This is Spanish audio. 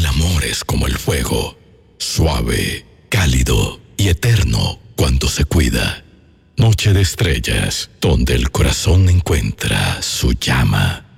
amor es como el fuego, suave, cálido y eterno cuando se cuida. Noche de estrellas, donde el corazón encuentra su llama.